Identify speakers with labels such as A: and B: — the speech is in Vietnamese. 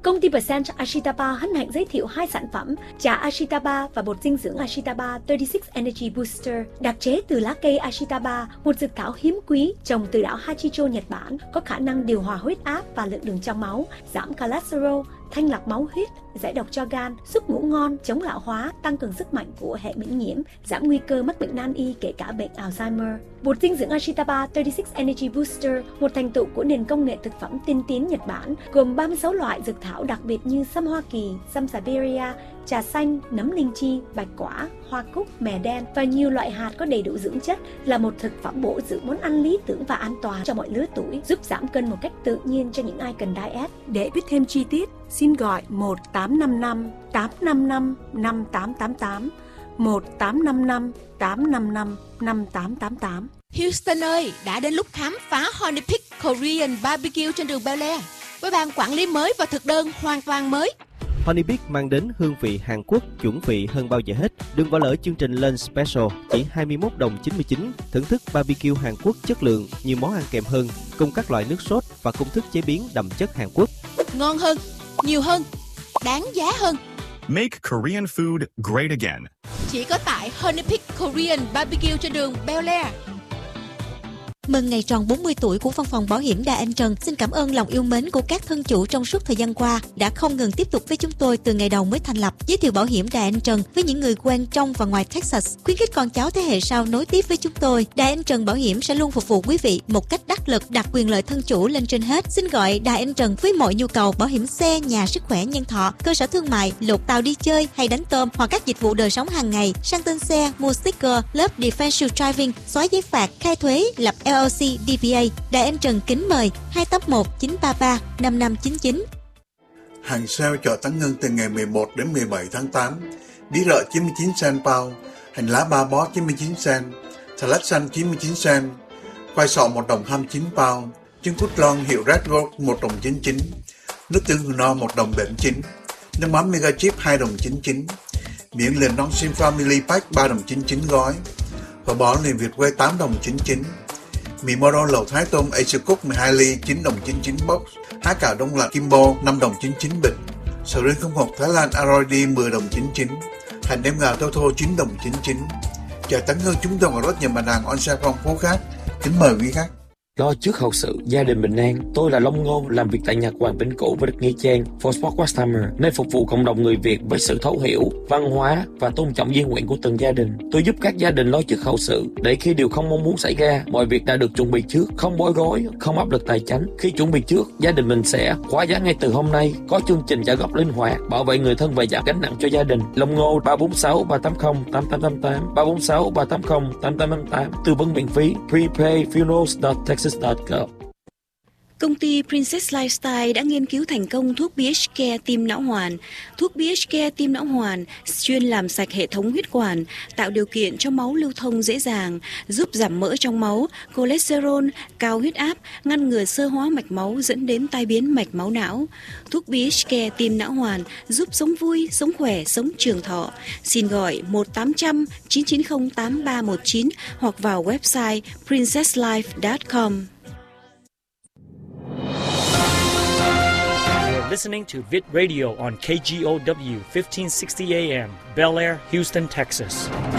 A: Công ty Percent Ashitaba hân hạnh giới thiệu 2 sản phẩm trà Ashitaba và bột dinh dưỡng Ashitaba 36 Energy Booster, đặc chế từ lá cây Ashitaba, một dược thảo hiếm quý trồng từ đảo Hachicho, Nhật Bản, có khả năng điều hòa huyết áp và lượng đường trong máu, giảm cholesterol, thanh lọc máu huyết, giải độc cho gan, giúp ngủ ngon, chống lão hóa, tăng cường sức mạnh của hệ miễn nhiễm, giảm nguy cơ mắc bệnh nan y kể cả bệnh Alzheimer. Bột dinh dưỡng Ashitaba 36 Energy Booster, một thành tựu của nền công nghệ thực phẩm tiên tiến Nhật Bản, gồm 36 loại dược thảo đặc biệt như sâm Hoa Kỳ, sâm Siberia, trà xanh, nấm linh chi, bạch quả, hoa cúc, mè đen và nhiều loại hạt có đầy đủ dưỡng chất, là một thực phẩm bổ dưỡng món ăn lý tưởng và an toàn cho mọi lứa tuổi, giúp giảm cân một cách tự nhiên cho những ai cần diet. Để biết thêm chi tiết, xin gọi 1855 855 5888, 1855 855 5888.
B: Houston ơi, đã đến lúc khám phá Honey Peak Korean Barbecue trên đường Bel Air với ban quản lý mới và thực đơn hoàn toàn mới.
C: Honey Peak mang đến hương vị Hàn Quốc chuẩn vị hơn bao giờ hết. Đừng bỏ lỡ chương trình Lunch Special chỉ 21 đồng 99, thưởng thức barbecue Hàn Quốc chất lượng, nhiều món ăn kèm hơn, cùng các loại nước sốt và công thức chế biến đậm chất Hàn Quốc.
B: Ngon hơn, nhiều hơn, đáng giá hơn.
D: Make Korean food great again.
B: Chỉ có tại Honey Peak Korean Barbecue trên đường Bel Air.
E: Mừng ngày tròn 40 tuổi của Văn phòng Bảo hiểm Đà Anh Trần. Xin cảm ơn lòng yêu mến của các thân chủ trong suốt thời gian qua đã không ngừng tiếp tục với chúng tôi từ ngày đầu mới thành lập. Giới thiệu Bảo hiểm Đà Anh Trần với những người quen trong và ngoài Texas, khuyến khích con cháu thế hệ sau nối tiếp với chúng tôi. Đà Anh Trần Bảo hiểm sẽ luôn phục vụ quý vị một cách đắc lực, đặt quyền lợi thân chủ lên trên hết. Xin gọi Đà Anh Trần với mọi nhu cầu bảo hiểm xe, nhà, sức khỏe, nhân thọ, cơ sở thương mại, lột tàu đi chơi hay đánh tôm, hoặc các dịch vụ đời sống hàng ngày, sang tên xe, mua sticker, lớp defensive driving, xóa giấy phạt, khai thuế, lập LLC, DBA. Đại Anh Trần kính mời 281 933 5599.
F: Hàng sale chợ Tấn Ngân từ ngày 11 đến 17 tháng 8. Bí rợ 99 cent pound, hành lá 3 bó 99 cent, xà lách xanh 99 cent, khoai sọ 1 đồng 29 pound, trứng cút lon hiệu Red Gold 1 đồng 99, nước tương Hương No 1 đồng 79, nước mắm Mega Chip 2 đồng 99, miệng liền non Sim Family Pack 3 đồng 99 gói, và bò liền Việt quay 8 đồng 99. Mì Moro lẩu Thái tôm Asia Cook 12 ly 9 đồng 99 box, há cảo đông lạnh Kimbo 5 đồng 99 bịch, sầu riêng không hộp Thái Lan Arroyo 10 đồng 99, hành nêm gà Tô Thô 9 đồng 99. Chợ Tấn Ngân chúng tôi còn rất nhiều mặt hàng on-sale phong phú khác. Kính mời quý khách.
G: Lo trước hậu sự, gia đình bình an. Tôi là Long Ngô, làm việc tại Nhật Hoàng Vĩnh Cửu và đất Nghĩa Trang, For Sport Customer, nơi phục vụ cộng đồng người Việt với sự thấu hiểu, văn hóa và tôn trọng di nguyện của từng gia đình. Tôi giúp các gia đình lo trước hậu sự, để khi điều không mong muốn xảy ra, mọi việc đã được chuẩn bị trước, không bối rối, không áp lực tài chính. Khi chuẩn bị trước, gia đình mình sẽ khóa giá ngay từ hôm nay, có chương trình trả góp linh hoạt, bảo vệ người thân và giảm gánh nặng cho gia đình. Long Ngô 346 380 8888, 346 380 8888, tư vấn miễn phí, prepay funerals.texas.gov.
H: Công ty Princess Lifestyle đã nghiên cứu thành công thuốc BH Care tim não hoàn. Thuốc BH Care tim não hoàn chuyên làm sạch hệ thống huyết quản, tạo điều kiện cho máu lưu thông dễ dàng, giúp giảm mỡ trong máu, cholesterol, cao huyết áp, ngăn ngừa xơ hóa mạch máu dẫn đến tai biến mạch máu não. Thuốc BH Care tim não hoàn giúp sống vui, sống khỏe, sống trường thọ. Xin gọi 1-800-990-8319 hoặc vào website princesslife.com.
I: Listening to Vit Radio on KGOW 1560 AM, Bel Air, Houston, Texas.